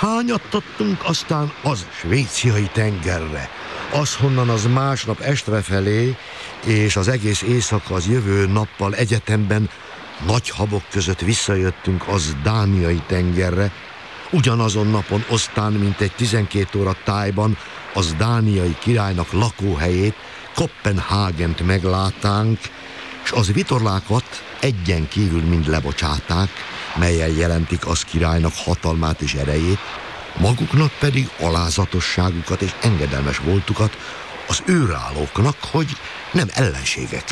Hányattattunk aztán az Svéciai tengerre. Az, honnan az másnap estrefelé, és az egész éjszaka az jövő nappal egyetemben nagy habok között visszajöttünk az Dániai tengerre. Ugyanazon napon aztán, mint egy 12 óra tájban, az dániai királynak lakóhelyét, Kopenhágent meglátánk, s az vitorlákat egyen kívül mind lebocsáták, mellyel jelentik az királynak hatalmát és erejét, maguknak pedig alázatosságukat és engedelmes voltukat az őrállóknak, hogy nem ellenségek.